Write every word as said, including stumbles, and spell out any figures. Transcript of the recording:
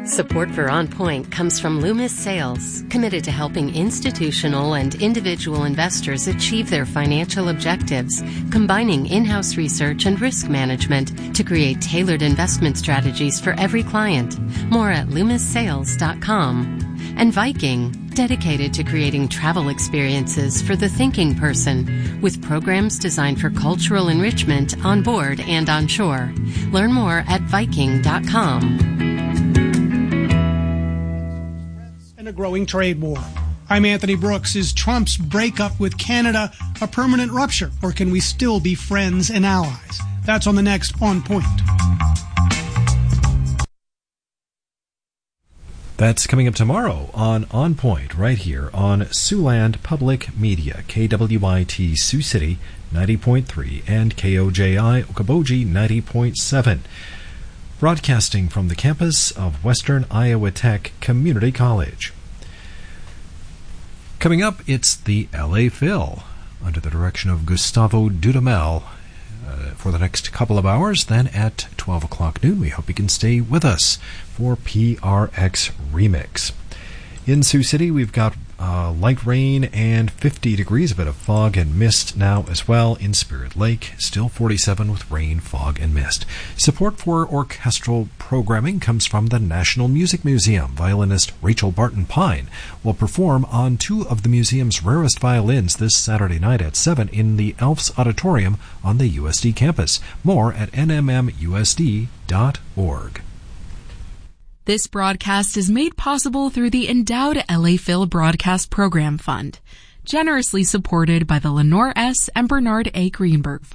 Support for On Point comes from Loomis Sales, committed to helping institutional and individual investors achieve their financial objectives, combining in-house research and risk management to create tailored investment strategies for every client. More at loomis sales dot com. And Viking, dedicated to creating travel experiences for the thinking person, with programs designed for cultural enrichment on board and on shore. Learn more at viking dot com. And a growing trade war. I'm Anthony Brooks. Is Trump's breakup with Canada a permanent rupture, or can we still be friends and allies? That's on the next On Point. That's coming up tomorrow on On Point, right here on Siouxland Public Media, K W I T Sioux City ninety point three and K O J I Okoboji ninety point seven. Broadcasting from the campus of Western Iowa Tech Community College. Coming up, it's the L A Phil, under the direction of Gustavo Dudamel, uh, for the next couple of hours. Then at twelve o'clock noon, we hope you can stay with us for P R X Remix. In Sioux City, we've got uh, light rain and fifty degrees, a bit of fog and mist now as well. In Spirit Lake, still forty-seven with rain, fog, and mist. Support for orchestral programming comes from the National Music Museum. Violinist Rachel Barton Pine will perform on two of the museum's rarest violins this Saturday night at seven in the Elfs Auditorium on the U S D campus. More at n m m u s d dot org. This broadcast is made possible through the endowed L A Phil Broadcast Program Fund, generously supported by the Lenore S. and Bernard A. Greenberg